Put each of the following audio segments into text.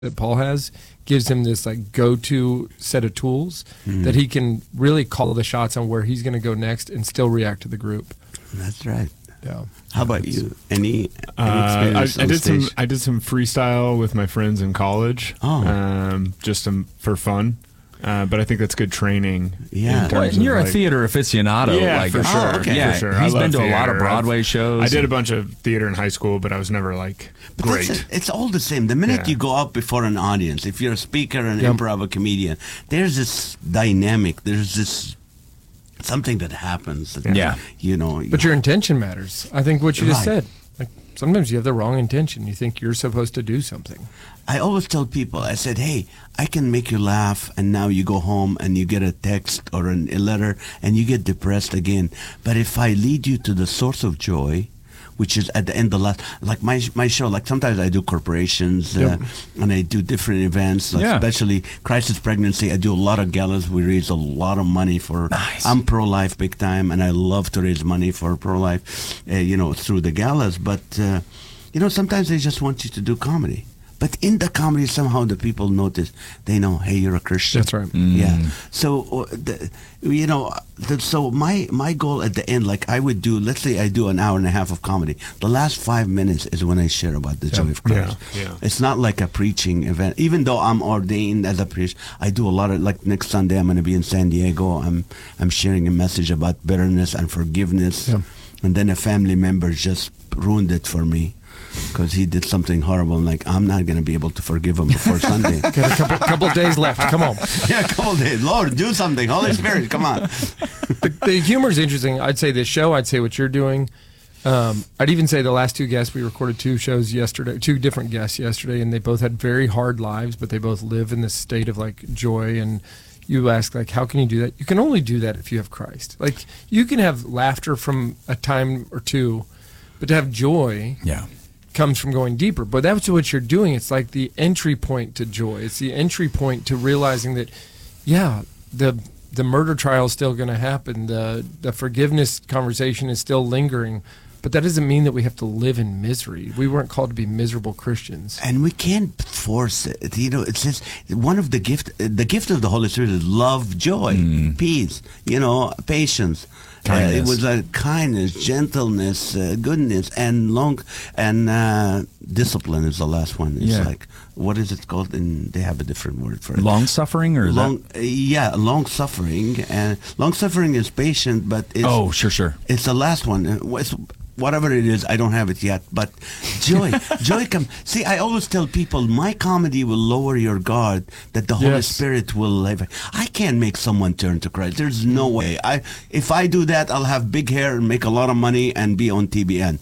that Paul has gives him this like go-to set of tools that he can really call the shots on where he's going to go next and still react to the group. That's right. Yeah. How about you? Any I experience on stage? did some freestyle with my friends in college. Just for fun. But I think that's good training. Yeah. Well, and you're a theater aficionado. Yeah, for sure. okay. Yeah, For sure. he's I love been to a lot theater. of Broadway shows. I did a bunch of theater in high school, but I was never like But great. it's all the same. The minute Yeah. you go up before an audience, if you're a speaker, an improv, a comedian, there's this dynamic. There's this something that happens. That, Yeah. You know. But your intention matters. I think what you just Right. said. Like sometimes you have the wrong intention. You think you're supposed to do something. I always tell people, I said, hey, I can make you laugh, and now you go home and you get a text or a letter and you get depressed again. But if I lead you to the source of joy, which is at the end of like my show, like sometimes I do corporations and I do different events, like especially Crisis Pregnancy. I do a lot of galas. We raise a lot of money for, I'm pro-life big time, and I love to raise money for pro-life, through the galas. But, sometimes they just want you to do comedy. But in the comedy, somehow the people notice. They know, hey, you're a Christian. That's right. Yeah. So, so my goal at the end, like I would do, let's say I do an hour and a half of comedy. The last 5 minutes is when I share about the joy of Christ. Yeah. It's not like a preaching event. Even though I'm ordained as a priest, I do a lot of, like next Sunday I'm going to be in San Diego. I'm sharing a message about bitterness and forgiveness. Yeah. And then a family member just ruined it for me, because he did something horrible. And like, I'm not going to be able to forgive him before Sunday. Got a couple days left. Come on. Yeah, a couple days. Lord, do something. Holy Spirit, come on. The humor is interesting. I'd say this show. I'd say what you're doing. I'd even say the last two guests, we recorded two different guests yesterday, and they both had very hard lives, but they both live in this state of like joy. And you ask, like, how can you do that? You can only do that if you have Christ. Like, you can have laughter from a time or two, but to have joy comes from going deeper. But that's what you're doing. It's like the entry point to joy. It's the entry point to realizing that, the murder trial is still going to happen. The forgiveness conversation is still lingering. But that doesn't mean that we have to live in misery. We weren't called to be miserable Christians. And we can't force it. It's just one of the gift of the Holy Spirit is love, joy, peace, patience. It was like kindness, gentleness, goodness, and discipline is the last one. It's like, what is it called? And they have a different word for it. Long suffering or long suffering. And long suffering is patient, but it's sure. It's the last one. It's, whatever it is, I don't have it yet. But joy comes. See, I always tell people, my comedy will lower your guard, that the Holy Spirit will live. I can't make someone turn to Christ. There's no way. If I do that, I'll have big hair and make a lot of money and be on TBN.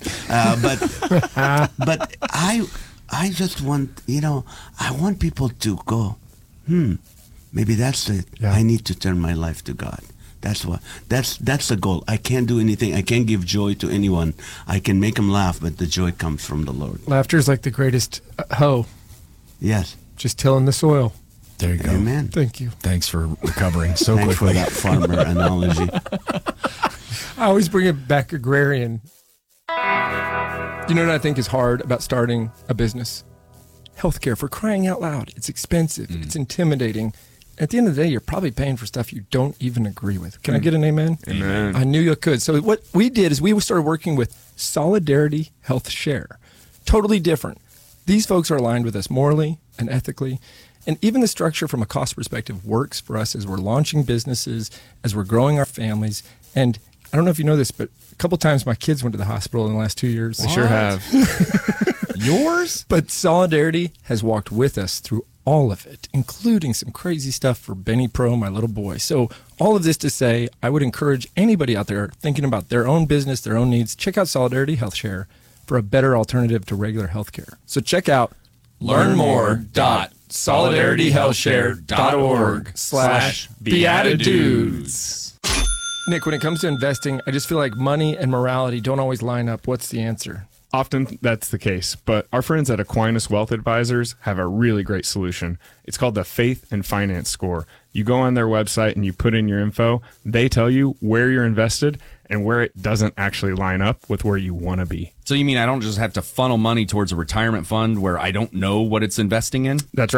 But I just want, I want people to go, maybe that's it. Yeah. I need to turn my life to God. That's the goal. I can't do anything. I can't give joy to anyone. I can make them laugh, but the joy comes from the Lord. Laughter is like the greatest hoe. Yes. Just tilling the soil. There you go. Amen. Thank you. Thanks for recovering so Thanks quickly. for that farmer analogy. I always bring it back agrarian. You know what I think is hard about starting a business? Healthcare, for crying out loud. It's expensive. It's intimidating. At the end of the day, you're probably paying for stuff you don't even agree with. Can I get an amen? Amen. I knew you could. So what we did is we started working with Solidarity Health Share. Totally different. These folks are aligned with us morally and ethically. And even the structure from a cost perspective works for us as we're launching businesses, as we're growing our families. And I don't know if you know this, but a couple times my kids went to the hospital in the last 2 years. They sure have. Yours? But Solidarity has walked with us through all of it, including some crazy stuff for Benny Pro, my little boy. So all of this to say, I would encourage anybody out there thinking about their own business, their own needs, check out Solidarity Health Share for a better alternative to regular healthcare. So check out learnmore.solidarityhealthshare.org/beatitudes. Nick, when it comes to investing, I just feel like money and morality don't always line up. What's the answer? Often that's the case, but our friends at Aquinas Wealth Advisors have a really great solution. It's called the Faith and Finance Score. You go on their website and you put in your info. They tell you where you're invested and where it doesn't actually line up with where you want to be. So you mean I don't just have to funnel money towards a retirement fund where I don't know what it's investing in? That's